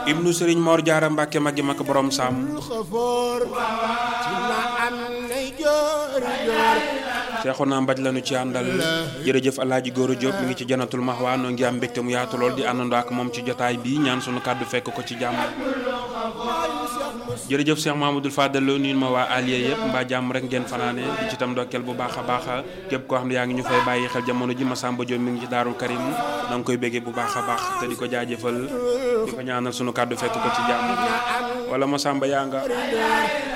ibnu Serigne Mor Diarra Mbacke magi mak borom Sam Seexuna Mbaj lañu ci àndal jërëjëf Alaaji Góora Diop mi ngi ci Janatul Mahwa noo ngi am mbégte mu yaatu lool di àndandoo ak moom ci jotaay bi ñaan sunu kàddu fekk ko ci jàmm jërëjëf Cheikh Mamadou Fadal loo nuyu ma waa Aliya yëpp mbaa jàmm rek ngeen fanaane di ci tam ndokkeel bu baax a baax képp koo xam ne yaa ngi ñu fay bàyyi xel jamono ji Massamba Diop mi ngi ci Daarul Karim na nga koy béggee bu baax a baax te di ko jaajëfal di ko ñaanal sunu kàddu fekk ko ci jàmm wala Massamba yaa nga